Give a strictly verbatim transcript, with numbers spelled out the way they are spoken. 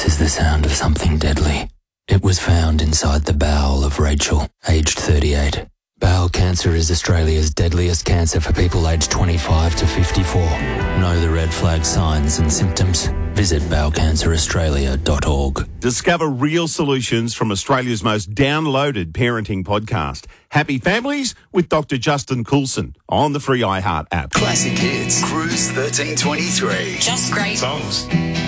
This is the sound of something deadly. It was found inside the bowel of Rachel, aged thirty-eight. Bowel cancer is Australia's deadliest cancer for people aged twenty-five to fifty-four. Know the red flag signs and symptoms? Visit bowel cancer australia dot org. Discover real solutions from Australia's most downloaded parenting podcast. Happy Families with Doctor Justin Coulson on the free iHeart app. Classic Hits, Cruise thirteen twenty-three. Just great songs.